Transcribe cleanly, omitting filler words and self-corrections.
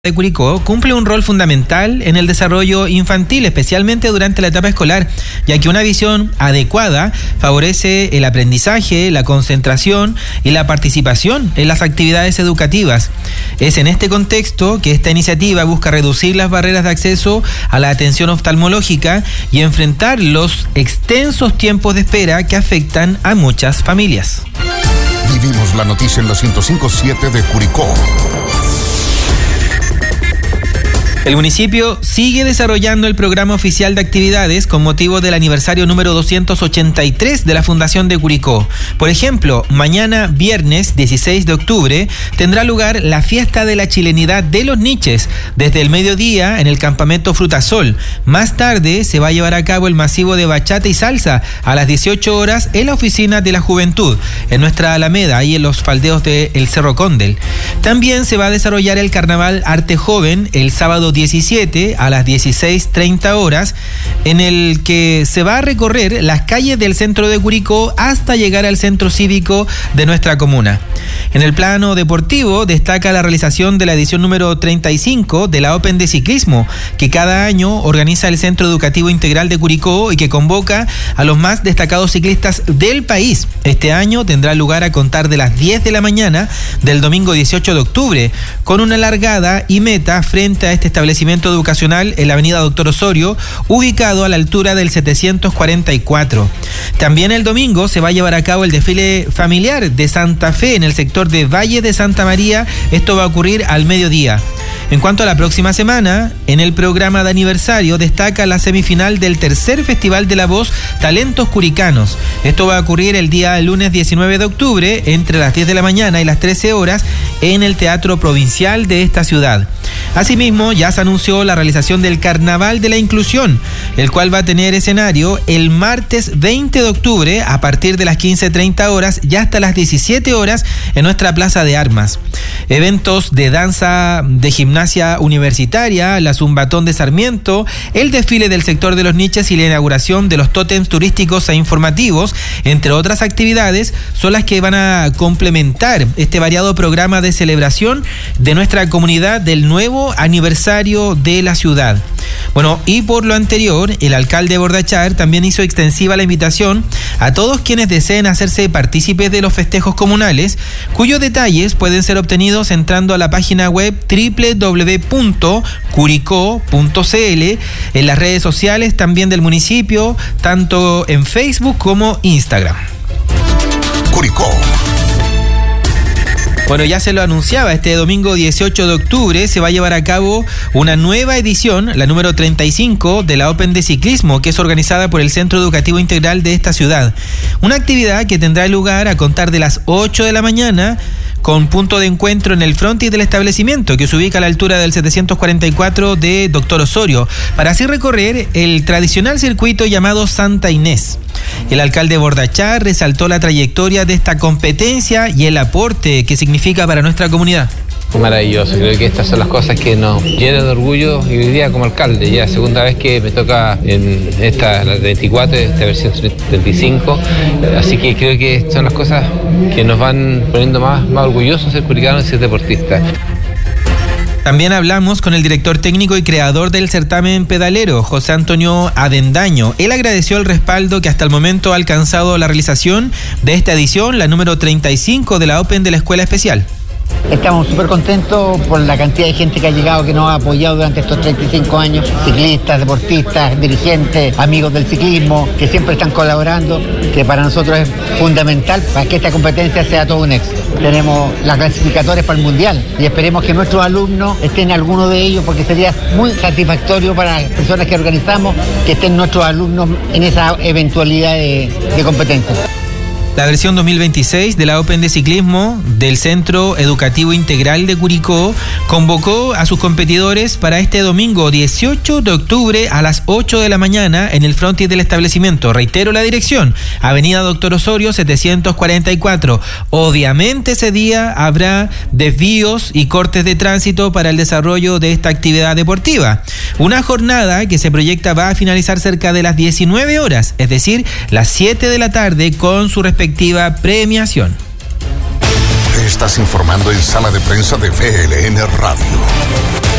de Curicó cumple un rol fundamental en el desarrollo infantil, especialmente durante la etapa escolar, ya que una visión adecuada favorece el aprendizaje, la concentración y la participación en las actividades educativas. Es en este contexto que esta iniciativa busca reducir las barreras de acceso a la atención oftalmológica y enfrentar los extensos tiempos de espera que afectan a muchas familias. Vivimos la noticia en la 105.7 de Curicó. El municipio sigue desarrollando el programa oficial de actividades con motivo del aniversario número 283 de la Fundación de Curicó. Por ejemplo, mañana viernes 16 de octubre tendrá lugar la fiesta de la chilenidad de los niches desde el mediodía en el campamento Frutasol. Más tarde se va a llevar a cabo el masivo de bachata y salsa a las 18 horas en la oficina de la juventud, en nuestra Alameda, ahí en los faldeos del Cerro Condel. También se va a desarrollar el carnaval Arte Joven el sábado 17 a las 16:30 horas, en el que se va a recorrer las calles del centro de Curicó hasta llegar al centro cívico de nuestra comuna. En el plano deportivo destaca la realización de la edición número 35 de la Open de Ciclismo, que cada año organiza el Centro Educativo Integral de Curicó y que convoca a los más destacados ciclistas del país. Este año tendrá lugar a contar de las 10 de la mañana del domingo 18 de octubre, con una largada y meta frente a este establecimiento educacional en la avenida Doctor Osorio, ubicado a la altura del 744. También el domingo se va a llevar a cabo el desfile familiar de Santa Fe en el sector de Valle de Santa María. Esto va a ocurrir al mediodía. En cuanto a la próxima semana, en el programa de aniversario destaca la semifinal del tercer Festival de la Voz Talentos Curicanos. Esto va a ocurrir el día lunes 19 de octubre entre las 10 de la mañana y las 13 horas en el Teatro Provincial de esta ciudad. Asimismo, ya se anunció la realización del Carnaval de la Inclusión, el cual va a tener escenario el martes 20 de octubre a partir de las 15:30 horas y hasta las 17 horas en nuestra Plaza de Armas. Eventos de danza, de gimnasia universitaria, la Zumbatón de Sarmiento, el desfile del sector de los niches y la inauguración de los tótems turísticos e informativos, entre otras actividades, son las que van a complementar este variado programa de celebración de nuestra comunidad del nuevo aniversario de la ciudad. Bueno, y por lo anterior, el alcalde Bordachar también hizo extensiva la invitación a todos quienes deseen hacerse partícipes de los festejos comunales, cuyos detalles pueden ser obtenidos entrando a la página web www.curicó.cl, en las redes sociales también del municipio, tanto en Facebook como Instagram. Curicó. Bueno, ya se lo anunciaba, este domingo 18 de octubre se va a llevar a cabo una nueva edición, la número 35 de la Open de Ciclismo, que es organizada por el Centro Educativo Integral de esta ciudad. Una actividad que tendrá lugar a contar de las 8 de la mañana, con punto de encuentro en el frontis del establecimiento, que se ubica a la altura del 744 de Doctor Osorio, para así recorrer el tradicional circuito llamado Santa Inés. El alcalde Bordachar resaltó la trayectoria de esta competencia y el aporte que significa para nuestra comunidad. Maravilloso, creo que estas son las cosas que nos llenan de orgullo y hoy día como alcalde, ya segunda vez que me toca en esta, la 34, esta versión 35, así que creo que son las cosas que nos van poniendo más orgullosos ser curicanos y ser deportistas. También hablamos con el director técnico y creador del certamen pedalero, José Antonio Avendaño. Él agradeció el respaldo que hasta el momento ha alcanzado la realización de esta edición, la número 35 de la Open de la Escuela Especial. Estamos súper contentos por la cantidad de gente que ha llegado, que nos ha apoyado durante estos 35 años, ciclistas, deportistas, dirigentes, amigos del ciclismo, que siempre están colaborando, que para nosotros es fundamental para que esta competencia sea todo un éxito. Tenemos las clasificatorias para el Mundial y esperemos que nuestros alumnos estén en alguno de ellos, porque sería muy satisfactorio para las personas que organizamos que estén nuestros alumnos en esa eventualidad de competencia. La versión 2026 de la Open de Ciclismo del Centro Educativo Integral de Curicó convocó a sus competidores para este domingo 18 de octubre a las 8 de la mañana en el frontis del establecimiento. Reitero la dirección, avenida Doctor Osorio 744. Obviamente ese día habrá desvíos y cortes de tránsito para el desarrollo de esta actividad deportiva. Una jornada que se proyecta va a finalizar cerca de las 19 horas, es decir, las 7 de la tarde con su respectiva premiación. Te estás informando en Sala de Prensa de VLN Radio.